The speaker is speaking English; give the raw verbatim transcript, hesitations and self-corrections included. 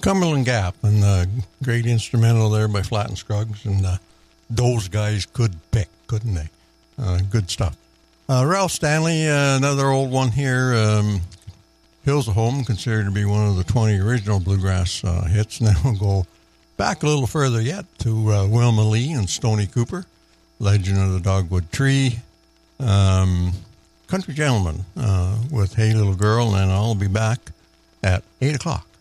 Cumberland Gap and the great instrumental there by Flatt and Scruggs, and uh, those guys could pick, couldn't they? Uh, good stuff. Uh, Ralph Stanley, uh, another old one here. Um, Hills of Home, considered to be one of the twenty original bluegrass uh, hits. And then we'll go back a little further yet to uh, Wilma Lee and Stoney Cooper, Legend of the Dogwood Tree, um, Country Gentleman uh, with Hey Little Girl, and I'll be back at eight o'clock.